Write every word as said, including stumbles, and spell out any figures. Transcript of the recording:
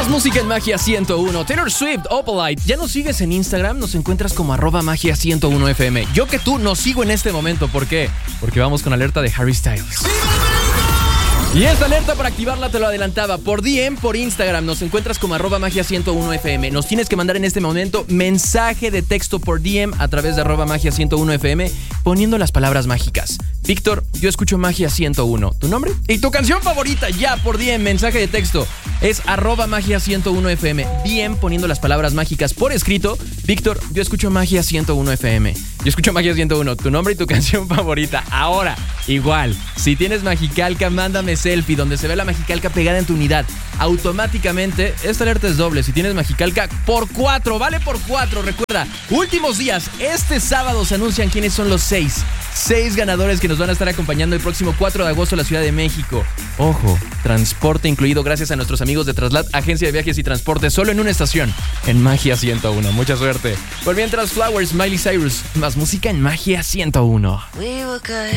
Más música en Magia ciento uno. Taylor Swift, Opalite. ¿Ya nos sigues en Instagram? Nos encuentras como arroba magia ciento uno F M. Yo que tú nos sigo en este momento. ¿Por qué? Porque vamos con alerta de Harry Styles. Y esta alerta, para activarla, te lo adelantaba. Por D M, por Instagram, nos encuentras como arroba magia ciento uno F M. Nos tienes que mandar en este momento mensaje de texto por D M a través de arroba magia ciento uno F M, poniendo las palabras mágicas. Víctor, yo escucho Magia ciento uno. ¿Tu nombre? Y tu canción favorita, ya, por D M, mensaje de texto. Es arroba magia ciento uno F M. D M poniendo las palabras mágicas por escrito. Víctor, yo escucho Magia ciento uno F M. Yo escucho Magia ciento uno. Tu nombre y tu canción favorita. Ahora, igual, si tienes Magicalca, mándame selfie donde se ve la Magicalca pegada en tu unidad. Automáticamente, esta alerta es doble. Si tienes Magicalca, por cuatro, vale por cuatro. Recuerda, últimos días, este sábado se anuncian quiénes son los seis. Seis ganadores que nos van a estar acompañando el próximo cuatro de agosto en la Ciudad de México. Ojo, transporte incluido gracias a nuestros amigos de Traslat, agencia de viajes y transporte, solo en una estación, en Magia ciento uno. Mucha suerte. Por mientras, Flowers, Miley Cyrus, más música en Magia ciento uno.